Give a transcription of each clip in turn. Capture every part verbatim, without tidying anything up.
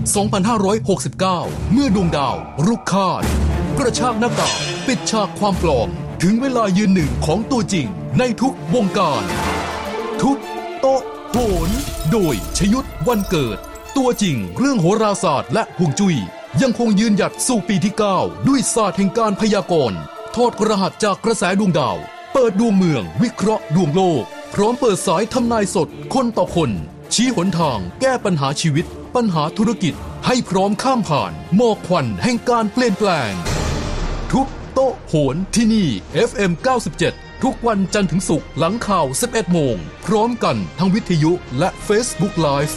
สองพันห้าร้อยหกสิบเก้า เมื่อดวงดาวรุกคาดกระชากหน้ากากปิดฉากความปลอมถึงเวลายืนหนึ่งของตัวจริงในทุกวงการทุบโต๊ะโหนโดยชยุทธวันเกิดตัวจริงเรื่องโหราศาสตร์และฮวงจุ้ยยังคงยืนหยัดสู่ปีที่เก้าด้วยศาสตร์แห่งการพยากรณ์ถอดรหัสจากกระแสดวงดาวเปิดดวงเมืองวิเคราะห์ดวงโลกพร้อมเปิดสายทำนายสดคนต่อคนชี้หนทางแก้ปัญหาชีวิตปัญหาธุรกิจให้พร้อมข้ามผ่านหมอกควันแห่งการเปลี่ยนแปลงทุบโต๊ะโหนที่นี่ เอฟ เอ็ม เก้าสิบเจ็ด ทุกวันจันทร์ถึงศุกร์หลังข่าว สิบเอ็ดโมงพร้อมกันทั้งวิทยุและ Facebook Live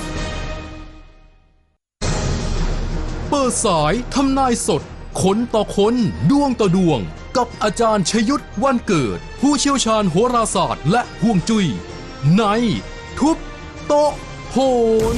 เปิดสายทำนายสดคนต่อคนดวงต่อดวงกับอาจารย์ชยุทธวันเกิดผู้เชี่ยวชาญโหราศาสตร์และฮวงจุ้ยในทุบโต๊ะโหน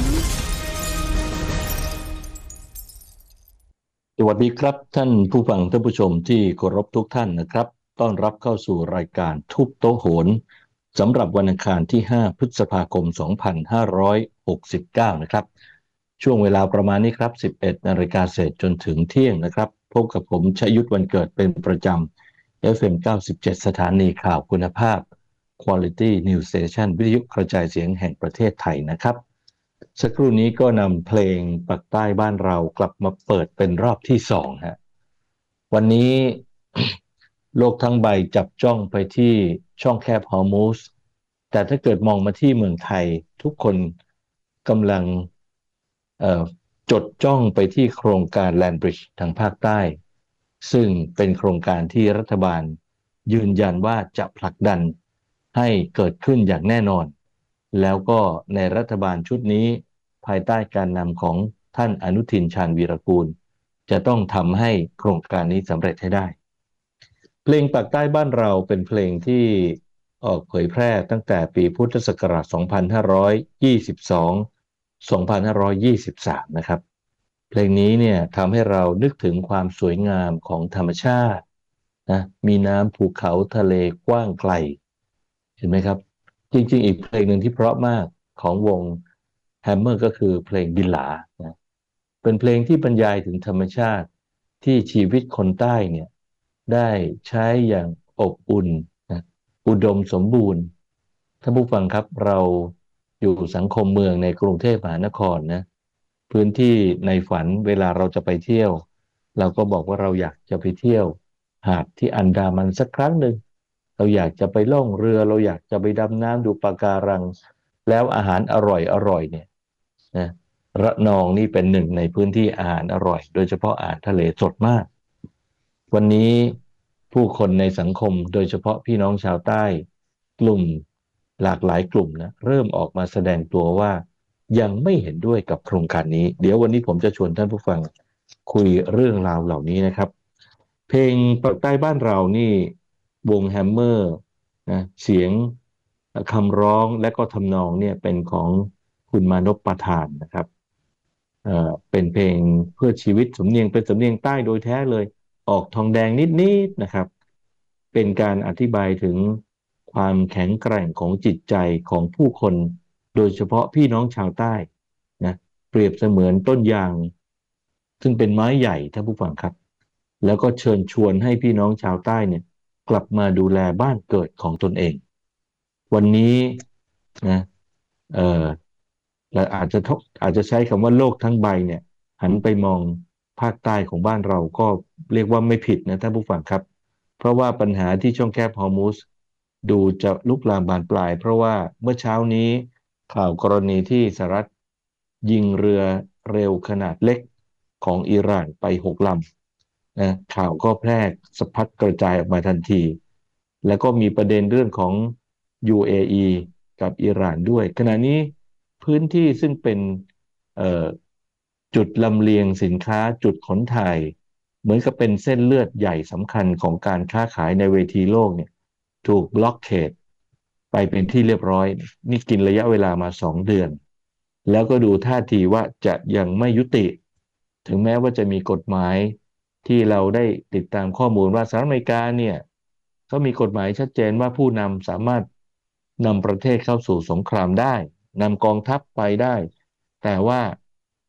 สวัสดีครับท่านผู้ฟังท่านผู้ชมที่เคารพทุกท่านนะครับต้อนรับเข้าสู่รายการทุบโต๊ะโหนสำหรับวันอังคารที่ห้าพฤษภาคมสองพันห้าร้อยหกสิบเก้านะครับช่วงเวลาประมาณนี้ครับสิบเอ็ดนาฬิกาเศษจนถึงเที่ยงนะครับพบกับผมชยุทธวันเกิดเป็นประจำ เอฟ เอ็ม เก้าสิบเจ็ด สถานีข่าวคุณภาพ Quality News Station วิทยุกระจายเสียงแห่งประเทศไทยนะครับสักครู่นี้ก็นำเพลงปักใต้บ้านเรากลับมาเปิดเป็นรอบที่สองฮะวันนี้ โลกทั้งใบจับจ้องไปที่ช่องแคบฮอร์มุสแต่ถ้าเกิดมองมาที่เมืองไทยทุกคนกำลังจดจ้องไปที่โครงการแลนด์บริดจ์ทางภาคใต้ซึ่งเป็นโครงการที่รัฐบาลยืนยันว่าจะผลักดันให้เกิดขึ้นอย่างแน่นอนแล้วก็ในรัฐบาลชุดนี้ภายใต้การนำของท่านอนุทินชาญวีรกูลจะต้องทำให้โครงการนี้สำเร็จให้ได้เพลงปากใต้บ้านเราเป็นเพลงที่ออกเผยแพร่ตั้งแต่ปีพุทธศักราชสองพันห้าร้อยยี่สิบสอง สองพันห้าร้อยยี่สิบสามนะครับเพลงนี้เนี่ยทำให้เรานึกถึงความสวยงามของธรรมชาตินะมีน้ำภูเขาทะเลกว้างไกลเห็นไหมครับจริงๆอีกเพลงหนึ่งที่เพราะมากของวงแฮมเมอร์ก็คือเพลงบิลลานะเป็นเพลงที่บรรยายถึงธรรมชาติที่ชีวิตคนใต้เนี่ยได้ใช้อย่างอบอุ่นนะอุดมสมบูรณ์ท่านผู้ฟังครับเราอยู่สังคมเมืองในกรุงเทพมหานครนะพื้นที่ในฝันเวลาเราจะไปเที่ยวเราก็บอกว่าเราอยากจะไปเที่ยวหาดที่อันดามันสักครั้งหนึ่งเราอยากจะไปล่องเรือเราอยากจะไปดำน้ำดูปะการังแล้วอาหารอร่อยอร่อยเนี่ยนะระนองนี่เป็นหนึ่งในพื้นที่อาหารอร่อยโดยเฉพาะอาหารทะเลสดมากวันนี้ผู้คนในสังคมโดยเฉพาะพี่น้องชาวใต้กลุ่มหลากหลายกลุ่มนะเริ่มออกมาแสดงตัวว่ายังไม่เห็นด้วยกับโครงการนี้เดี๋ยววันนี้ผมจะชวนท่านผู้ฟังคุยเรื่องราวเหล่านี้นะครับเพลงปากใต้บ้านเรานี่วงแฮมเมอร์นะเสียงคำร้องและก็ทำนองเนี่ยเป็นของคุณมานพประธานนะครับเอ่อเป็นเพลงเพื่อชีวิตสำเนียงเป็นสำเนียงใต้โดยแท้เลยออกทองแดงนิดๆนะครับเป็นการอธิบายถึงความแข็งแกร่งของจิตใจของผู้คนโดยเฉพาะพี่น้องชาวใต้นะเปรียบเสมือนต้นยางซึ่งเป็นไม้ใหญ่ท่านผู้ฟังครับแล้วก็เชิญชวนให้พี่น้องชาวใต้เนี่ยกลับมาดูแลบ้านเกิดของตนเองวันนี้นะเอ่อเราอาจจะอาจจะใช้คำว่าโลกทั้งใบเนี่ยหันไปมองภาคใต้ของบ้านเราก็เรียกว่าไม่ผิดนะท่านผู้ฟังครับเพราะว่าปัญหาที่ช่องแคบฮอร์มุสดูจะลุกลามบานปลายเพราะว่าเมื่อเช้านี้ข่าวกรณีที่สหรัฐยิงเรือเร็วขนาดเล็กของอิหร่านไปหกลำนะข่าวก็แพร่สะพัดกระจายออกมาทันทีแล้วก็มีประเด็นเรื่องของ ยู เอ อี กับอิหร่านด้วยขณะนี้พื้นที่ซึ่งเป็นจุดลำเลียงสินค้าจุดขนถ่ายเหมือนกับเป็นเส้นเลือดใหญ่สำคัญของการค้าขายในเวทีโลกเนี่ยถูกบล็อกเขตไปเป็นที่เรียบร้อยนี่กินระยะเวลามาสองเดือนแล้วก็ดูท่าทีว่าจะยังไม่ยุติถึงแม้ว่าจะมีกฎหมายที่เราได้ติดตามข้อมูลว่าสหรัฐอเมริกาเนี่ยเขามีกฎหมายชัดเจนว่าผู้นำสามารถนำประเทศเข้าสู่สงครามได้นำกองทัพไปได้แต่ว่า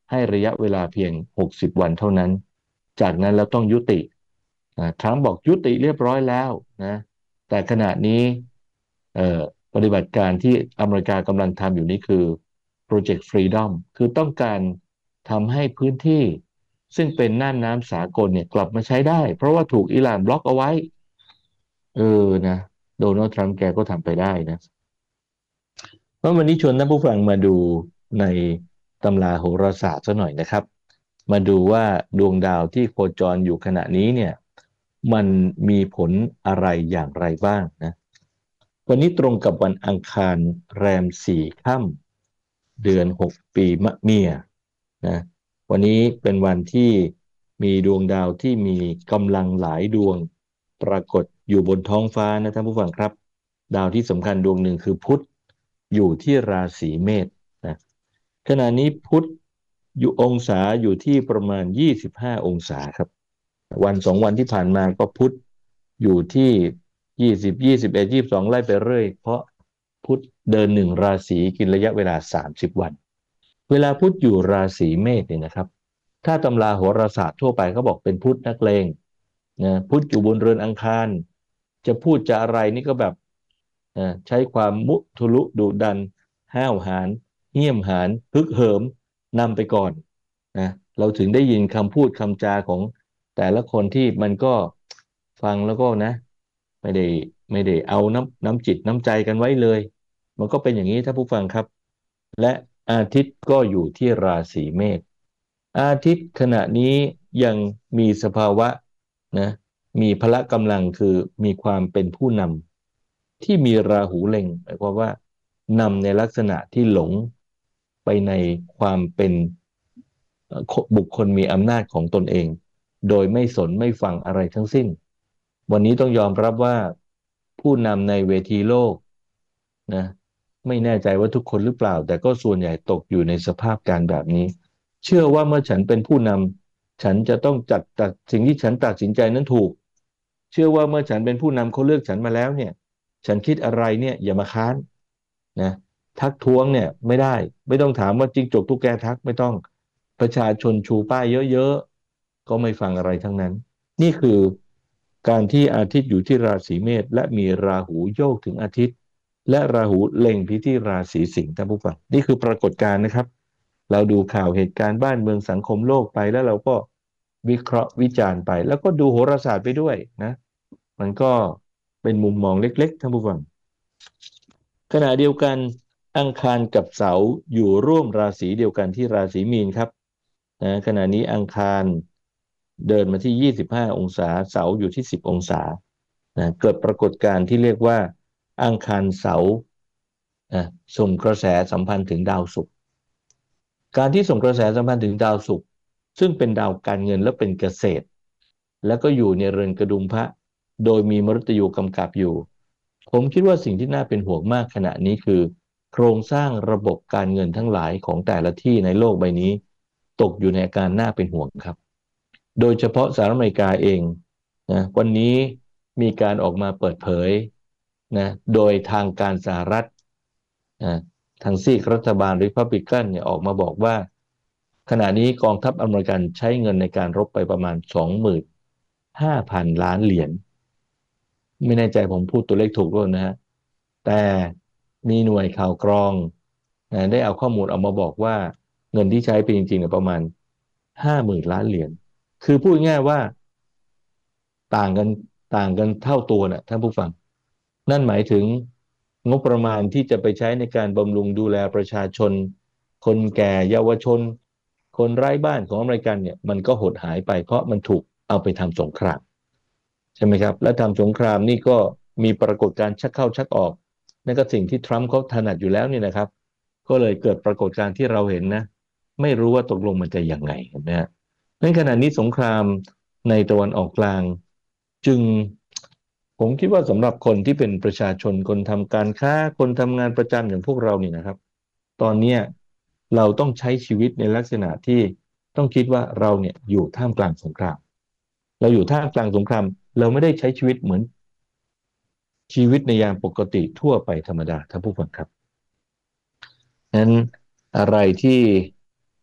ให้ระยะเวลาเพียงหกสิบวันเท่านั้นจากนั้นแล้วต้องยุตินะทรัมป์บอกยุติเรียบร้อยแล้วนะแต่ขณะนี้เอ่อปฏิบัติการที่อเมริกากำลังทำอยู่นี้คือ Project Freedom คือต้องการทำให้พื้นที่ซึ่งเป็นน่านน้ำสากลเนี่ยกลับมาใช้ได้เพราะว่าถูกอิหร่านบล็อกเอาไว้เออนะโดนัลด์ทรัมป์แกก็ทำไปได้นะเพราะวันนี้ชวนท่านผู้ฟังมาดูในตำราโหราศาสตร์ซะหน่อยนะครับมาดูว่าดวงดาวที่โคจรอยู่ขณะนี้เนี่ยมันมีผลอะไรอย่างไรบ้างนะวันนี้ตรงกับวันอังคารแรมสี่ค่ำเดือนหกปีมะเมียนะวันนี้เป็นวันที่มีดวงดาวที่มีกำลังหลายดวงปรากฏอยู่บนท้องฟ้านะท่านผู้ฟังครับดาวที่สำคัญดวงหนึ่งคือพุธอยู่ที่ราศีเมษนะขณะนี้พุธอยู่องศาอยู่ที่ประมาณยี่สิบห้าองศาครับวันสองวันที่ผ่านมาก็พุธอยู่ที่ยี่สิบ ยี่สิบเอ็ด ยี่สิบสองไล่ไปเรื่อยเพราะพุธเดินหนึ่งราศีกินระยะเวลาสามสิบวันเวลาพุธอยู่ราศีเมษเนี่ยนะครับถ้าตำราโหราศาสตร์ทั่วไปเขาบอกเป็นพุธนักเลงนะพุธอยู่บนเรือนอังคารจะพูดจะอะไรนี่ก็แบบนะใช้ความมุทุลุดุดันห้าวหาญเหี้ยมหาญฮึกเหิมนำไปก่อนนะเราถึงได้ยินคำพูดคำจาของแต่ละคนที่มันก็ฟังแล้วก็นะไม่ได้ไม่ได้เอาน้ำน้ำจิตน้ำใจกันไว้เลยมันก็เป็นอย่างนี้ท่านผู้ฟังครับและอาทิตย์ก็อยู่ที่ราศีเมษอาทิตย์ขณะนี้ยังมีสภาวะนะมีพละกำลังคือมีความเป็นผู้นำที่มีราหูเล็งหมายความว่านำในลักษณะที่หลงไปในความเป็นบุคคลมีอำนาจของตนเองโดยไม่สนไม่ฟังอะไรทั้งสิ้นวันนี้ต้องยอมรับว่าผู้นำในเวทีโลกนะไม่แน่ใจว่าทุกคนหรือเปล่าแต่ก็ส่วนใหญ่ตกอยู่ในสภาพการแบบนี้เชื่อว่าเมื่อฉันเป็นผู้นำฉันจะต้องจัดตัดสิ่งที่ฉันตัดสินใจนั้นถูกเชื่อว่าเมื่อฉันเป็นผู้นำเขาเลือกฉันมาแล้วเนี่ยฉันคิดอะไรเนี่ยอย่ามาค้านนะทักท้วงเนี่ยไม่ได้ไม่ต้องถามว่าจริงจกตุ๊กแกทักไม่ต้องประชาชนชูป้ายเยอะๆก็ไม่ฟังอะไรทั้งนั้นนี่คือการที่อาทิตย์อยู่ที่ราศีเมษและมีราหูโยกถึงอาทิตย์และราหูเล็งพิที่ราศีสิงห์ท่านผู้ฟังนี่คือปรากฏการณ์นะครับเราดูข่าวเหตุการณ์บ้านเมืองสังคมโลกไปแล้วเราก็วิเคราะห์วิจารณ์ไปแล้วก็ดูโหราศาสตร์ไปด้วยนะมันก็เป็นมุมมองเล็กๆท่านผู้ฟังขณะเดียวกันอังคารกับเสาร์อยู่ร่วมราศีเดียวกันที่ราศีมีนครับนะขณะนี้อังคารเดินมาที่ยี่สิบห้าองศาเสาร์อยู่ที่สิบองศานะเกิดปรากฏการณ์ที่เรียกว่าอังคารเสาร์นะส่งกระแสสัมพันธ์ถึงดาวศุกร์การที่ส่งกระแสสัมพันธ์ถึงดาวศุกร์ซึ่งเป็นดาวการเงินและเป็นเกษตรแล้วก็อยู่ในเรือนกระดุมพระโดยมีมฤตยูกำกับอยู่ผมคิดว่าสิ่งที่น่าเป็นห่วงมากขณะนี้คือโครงสร้างระบบการเงินทั้งหลายของแต่ละที่ในโลกใบนี้ตกอยู่ในอาการน่าเป็นห่วงครับโดยเฉพาะสหรัฐอเมริกาเองนะวันนี้มีการออกมาเปิดเผยนะโดยทางการสหรัฐนะทางซีกรัฐบาลริพับลิกันเนี่ยออกมาบอกว่าขณะนี้กองทัพอเมริกันใช้เงินในการรบไปประมาณ สองหมื่นห้าพัน ล้านเหรียญไม่แน่ใจผมพูดตัวเลขถูกด้วยนะฮะแต่มีหน่วยข่าวกรองนะได้เอาข้อมูลออกมาบอกว่าเงินที่ใช้ไปจริงๆประมาณ ห้าหมื่น ล้านเหรียญคือพูดง่ายว่าต่างกันต่างกันเท่าตัวนะท่านผู้ฟังนั่นหมายถึงงบประมาณที่จะไปใช้ในการบำรุงดูแลประชาชนคนแก่เยาวชนคนไร้บ้านของอเมริกันเนี่ยมันก็หดหายไปเพราะมันถูกเอาไปทำสงครามใช่ไหมครับและทำสงครามนี่ก็มีปรากฏการณ์ชักเข้าชักออกนั่นก็สิ่งที่ทรัมป์เขาถนัดอยู่แล้วนี่นะครับก็เลยเกิดปรากฏการณ์ที่เราเห็นนะไม่รู้ว่าตกลงมันจะยังไงนะฮะในขณะนี้สงครามในตะวันออกกลางจึงผมคิดว่าสำหรับคนที่เป็นประชาชนคนทำการค้าคนทำงานประจำอย่างพวกเรานี่นะครับตอนนี้เราต้องใช้ชีวิตในลักษณะที่ต้องคิดว่าเราเนี่ยอยู่ท่ามกลางสงครามเราอยู่ท่ามกลางสงครามเราไม่ได้ใช้ชีวิตเหมือนชีวิตในยามปกติทั่วไปธรรมดาท่านผู้ฟังครับนั้นอะไรที่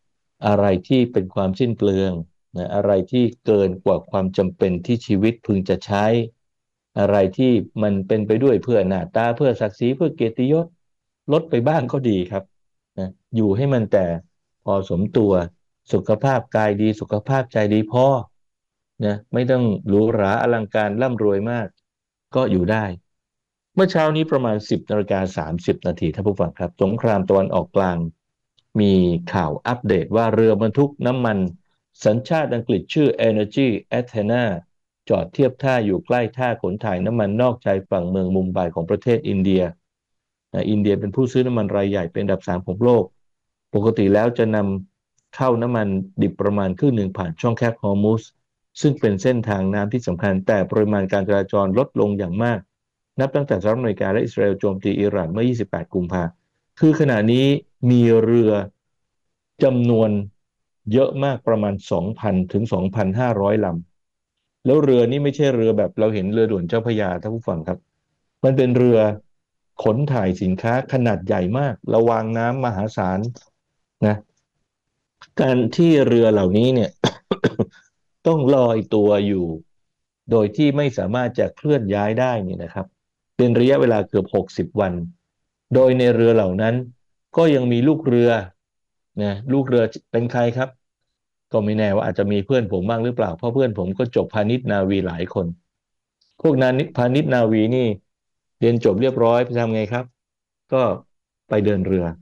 อะไรที่เป็นความสิ้นเปลืองนะอะไรที่เกินกว่าความจำเป็นที่ชีวิตพึงจะใช้อะไรที่มันเป็นไปด้วยเพื่อหน้าตาเพื่อศักดิ์ศรีเพื่อเกียรติยศลดไปบ้างก็ดีครับนะอยู่ให้มันแต่พอสมตัวสุขภาพกายดีสุขภาพใจดีพอนะไม่ต้องหรูหราอลังการร่ำรวยมากก็อยู่ได้เมื่อเช้านี้ประมาณสิบนาฬิกาสามสิบนาทีท่านผู้ฟังครับสงครามตะวันออกกลางมีข่าวอัปเดตว่าเรือบรรทุกน้ำมันสัญชาติอังกฤษชื่อ Energy Athena จอดเทียบท่าอยู่ใกล้ท่าขนถ่ายน้ำมันนอกชายฝั่งเมืองมุมไบของประเทศอินเดียนะอินเดียเป็นผู้ซื้อน้ำมันรายใหญ่เป็นอันดับสามของโลกปกติแล้วจะนำเข้าน้ำมันดิบประมาณครึ่งหนึ่งผ่านช่องแคบฮอร์มุสซึ่งเป็นเส้นทางน้ำที่สำคัญแต่ปริมาณการจราจรลดลงอย่างมากนับตั้งแต่สหรัฐอเมริกาและอิสราเอลโจมตีอิหร่านเมื่อยี่สิบแปดกุมภาพันธ์คือขณะนี้มีเรือจำนวนเยอะมากประมาณ สองพัน ถึง สองพันห้าร้อย ลำแล้วเรือนี้ไม่ใช่เรือแบบเราเห็นเรือด่วนเจ้าพระยาท่านผู้ฟังครับมันเป็นเรือขนถ่ายสินค้าขนาดใหญ่มากระวางน้ำมหาศาลนะการที่เรือเหล่านี้เนี่ย ต้องลอยตัวอยู่โดยที่ไม่สามารถจะเคลื่อนย้ายได้นี่นะครับเป็นระยะเวลาเกือบหกสิบวันโดยในเรือเหล่านั้นก็ยังมีลูกเรือนะลูกเรือเป็นใครครับก็ไม่แน่ว่าอาจจะมีเพื่อนผมบ้างหรือเปล่าเพราะเพื่อนผมก็จบพาณิชย์นาวีหลายคนพวกนั้นพาณิชย์นาวีนี่เรียนจบเรียบร้อยไปทำไงครับก็ไปเดินเรือ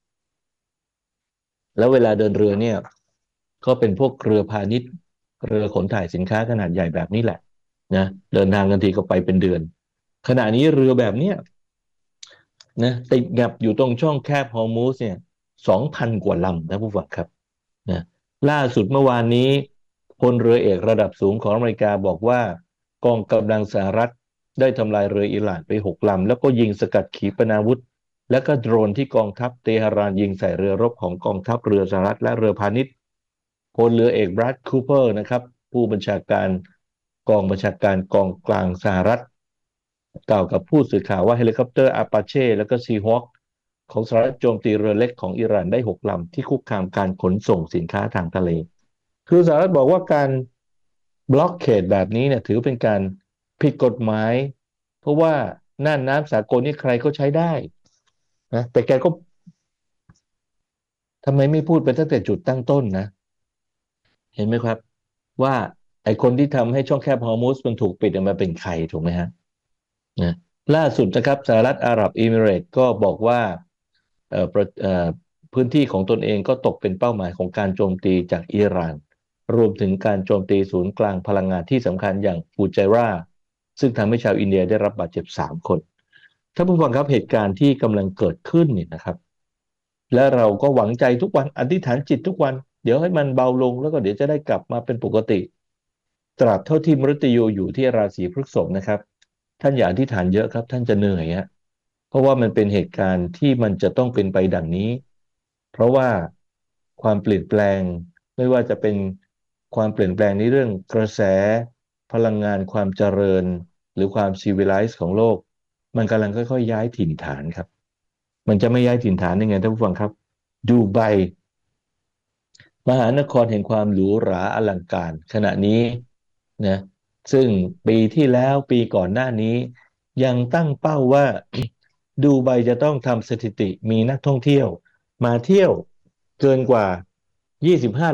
แล้วเวลาเดินเรือเนี่ยก็เป็นพวกเรือพาณิชย์เรือขนถ่ายสินค้าขนาดใหญ่แบบนี้แหละนะเดินทางกันทีก็ไปเป็นเดือนขณะนี้เรือแบบเนี้ยนะติดงับอยู่ตรงช่องแคบฮอร์มุสเนี่ยสองพันกว่าลำนะผู้ฟังครับนะล่าสุดเมื่อวานนี้พลเรือเอกระดับสูงของอเมริกาบอกว่ากองกำลังสหรัฐได้ทำลายเรืออิหร่านไปหกลำแล้วก็ยิงสกัดขีปนาวุธและก็โดรนที่กองทัพเตหะรานยิงใส่เรือรบของกองทัพเรือสหรัฐและเรือพาณิชย์พลเรือเอกบรัดคูเปอร์นะครับผู้บัญชาการกองบัญชาการกองกลางสหรัฐกล่าวกับผู้สื่อข่าวว่าเฮลิคอปเตอร์อาปาเช่และก็ซีฮอคของสหรัฐโจมตีเรือเล็กของอิหร่านได้หกลำที่คุกคามการขนส่งสินค้าทางทะเลคือสหรัฐบอกว่าการบล็อกเขตแบบนี้เนี่ยถือเป็นการผิดกฎหมายเพราะว่าน่านน้ำสากลนี่ใครก็ใช้ได้นะแต่แกก็ทำไมไม่พูดไปตั้งแต่จุดตั้งต้นนะเห็นไหมครับว่าไอ้คนที่ทำให้ช่องแคบฮอร์มุสมันถูกปิดมันเป็นใครถูกไหมฮะนะล่าสุดนะครับสหรัฐอาหรับเอมิเรตส์ก็บอกว่าเอ่อประเอ่อพื้นที่ของตนเองก็ตกเป็นเป้าหมายของการโจมตีจากอิหร่านรวมถึงการโจมตีศูนย์กลางพลังงานที่สำคัญอย่างฟูเจราซึ่งทำให้ชาวอินเดียได้รับบาดเจ็บสามคนท่านผู้ฟังครับเหตุการณ์ที่กำลังเกิดขึ้นนี่นะครับและเราก็หวังใจทุกวันอธิษฐานจิตทุกวันเดี๋ยวให้มันเบาลงแล้วก็เดี๋ยวจะได้กลับมาเป็นปกติตราบเท่าที่มฤตยูอยู่ที่ราศีพฤษภนะครับท่านอย่าอธิษฐานเยอะครับท่านจะเหนื่อยฮะเพราะว่ามันเป็นเหตุการณ์ที่มันจะต้องเป็นไปดังนี้เพราะว่าความเปลี่ยนแปลงไม่ว่าจะเป็นความเปลี่ยนแปลงในเรื่องกระแสพลังงานความเจริญหรือความซีวิไลซ์ของโลกมันกำลังค่อยๆย้ายถิ่นฐานครับมันจะไม่ย้ายถิ่นฐานยังไงท่านผู้ฟังครับดูไบมหานครแห่งความหรูหราอลังการขณะนี้นะซึ่งปีที่แล้วปีก่อนหน้านี้ยังตั้งเป้าว่า ดูไบจะต้องทำสถิติมีนักท่องเที่ยวมาเที่ยวเกินกว่ายี่สิบห้า